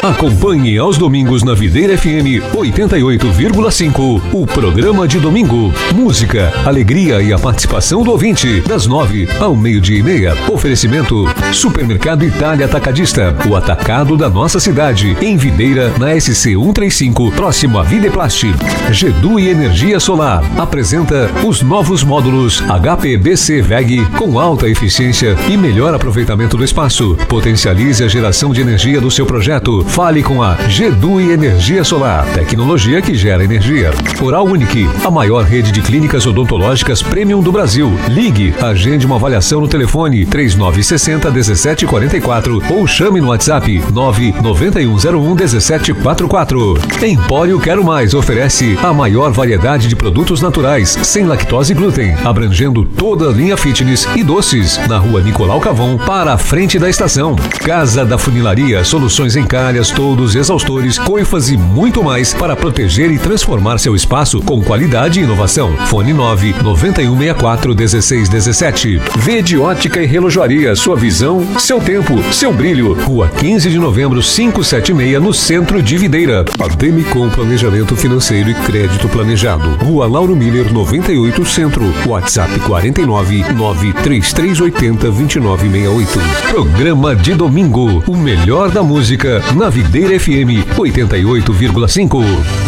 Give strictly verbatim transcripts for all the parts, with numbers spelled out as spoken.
Acompanhe aos domingos na Videira F M oitenta e oito vírgula cinco o programa de domingo. Música, alegria e a participação do ouvinte. Das nove ao meio-dia e meia. Oferecimento Supermercado Itália Atacadista. O atacado da nossa cidade. Em Videira, na S C cento e trinta e cinco, próximo à Videplast. Gedu e Energia Solar apresenta os novos módulos H P B C W E G com alta eficiência e melhor aproveitamento do espaço. Potencialize a geração de energia do seu projeto. Fale com a Gedu e Energia Solar. Tecnologia que gera energia. Oral Unique, a maior rede de clínicas odontológicas premium do Brasil. Ligue, agende uma avaliação no telefone três nove seis zero, um sete quatro quatro ou chame no WhatsApp nove nove um zero um um sete quatro quatro. Empório Quero Mais oferece a maior variedade de produtos naturais, sem lactose e glúten, abrangendo toda a linha fitness e doces, na rua Nicolau Cavon, para a frente da estação. Casa da Funilaria, soluções em calhas, toldos, exaustores, coifas e muito mais para proteger e transformar seu espaço com qualidade e inovação. Fone nove nove um seis quatro um seis um sete. Vede Ótica e Relojoaria, sua visão, seu tempo, seu brilho. Rua quinze de novembro, quinhentos e setenta e seis, no centro de Videira. Ademicon Planejamento Financeiro e Crédito Planejado. Rua Lauro Miller, noventa e oito, Centro. WhatsApp quatro nove nove três três oito zero dois nove seis oito. Programa de domingo, o melhor da música na Videira F M oitenta e oito vírgula cinco.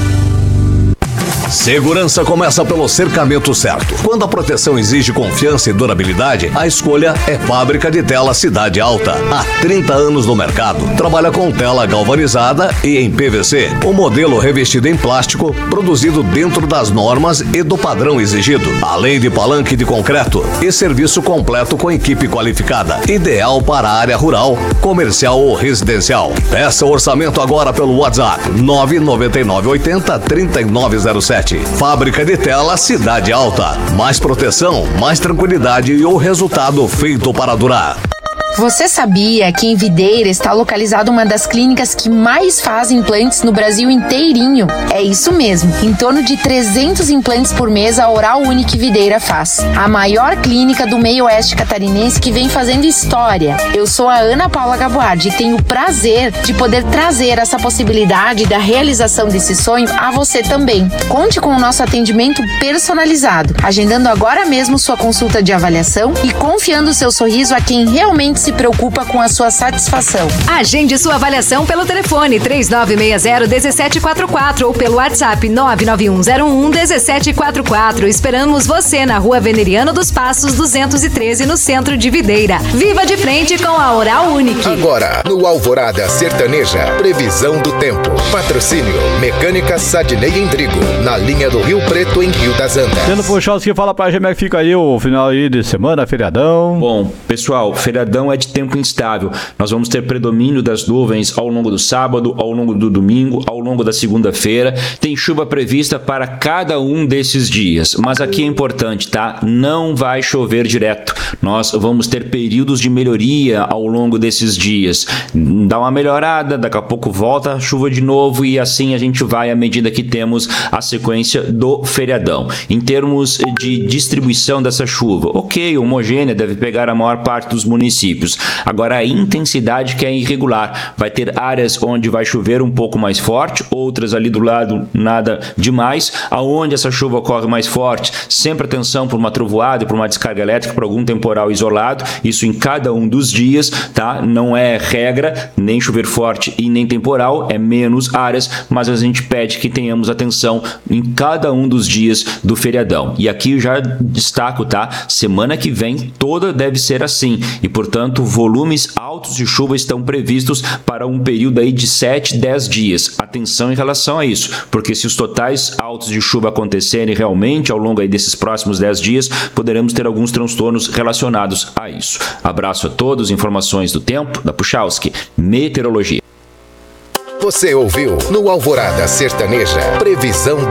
Segurança começa pelo cercamento certo. Quando a proteção exige confiança e durabilidade, a escolha é Fábrica de Tela Cidade Alta. Há trinta anos no mercado. Trabalha com tela galvanizada e em P V C. O modelo revestido em plástico, produzido dentro das normas e do padrão exigido. Além de palanque de concreto e serviço completo com equipe qualificada. Ideal para a área rural, comercial ou residencial. Peça o orçamento agora pelo WhatsApp nove nove nove oito zero três nove zero sete. Fábrica de Tela Cidade Alta. Mais proteção, mais tranquilidade e o resultado feito para durar. Você sabia que em Videira está localizada uma das clínicas que mais faz implantes no Brasil inteirinho? É isso mesmo, em torno de trezentos implantes por mês a Oral Unique Videira faz. A maior clínica do meio oeste catarinense que vem fazendo história. Eu sou a Ana Paula Gaboardi e tenho o prazer de poder trazer essa possibilidade da realização desse sonho a você também. Conte com o nosso atendimento personalizado, agendando agora mesmo sua consulta de avaliação e confiando seu sorriso a quem realmente se preocupa com a sua satisfação. Agende sua avaliação pelo telefone três nove seis zero um sete quatro quatro ou pelo WhatsApp nove nove um zero um um sete quatro quatro. Esperamos você na Rua Veneriano dos Passos duzentos e treze, no centro de Videira. Viva de frente com a Oral Unique. Agora, no Alvorada Sertaneja, previsão do tempo. Patrocínio Mecânica Sadney Endrigo, na linha do Rio Preto, em Rio das Andas. Tendo puxado que fala pra gente como é que fica aí o final aí de semana, feriadão. Bom, pessoal, feriadão é de tempo instável. Nós vamos ter predomínio das nuvens ao longo do sábado, ao longo do domingo, ao longo da segunda-feira. Tem chuva prevista para cada um desses dias. Mas aqui é importante, tá? Não vai chover direto. Nós vamos ter períodos de melhoria ao longo desses dias. Dá uma melhorada, daqui a pouco volta a chuva de novo e assim a gente vai à medida que temos a sequência do feriadão. Em termos de distribuição dessa chuva, ok, homogênea, deve pegar a maior parte dos municípios. Agora a intensidade que é irregular, vai ter áreas onde vai chover um pouco mais forte, outras ali do lado nada demais. Aonde essa chuva ocorre mais forte, sempre atenção por uma trovoada e por uma descarga elétrica, por algum temporal isolado, isso em cada um dos dias, tá? Não é regra, nem chover forte e nem temporal, é menos áreas, mas a gente pede que tenhamos atenção em cada um dos dias do feriadão. E aqui eu já destaco, tá? Semana que vem toda deve ser assim e, portanto, volumes altos de chuva estão previstos para um período aí de sete, dez dias. Atenção em relação a isso, porque se os totais altos de chuva acontecerem realmente ao longo aí desses próximos dez dias, poderemos ter alguns transtornos relacionados a isso. Abraço a todos, informações do tempo, da Puchalski, Meteorologia. Você ouviu no Alvorada Sertaneja, previsão